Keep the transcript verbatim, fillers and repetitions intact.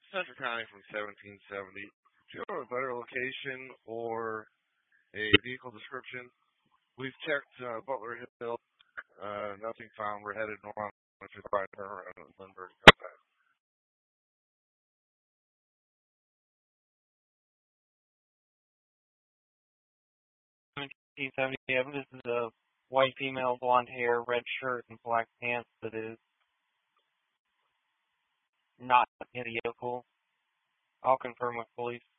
Central County from seventeen seventy. Do you have a better location or a vehicle description? We've checked uh, Butler Hill. Uh, nothing found. We're headed north. Just by turn around in Lindbergh. seventeen seventy-seven. This is a white female, blonde hair, red shirt, and black pants that is not in the vehicle. I'll confirm with police.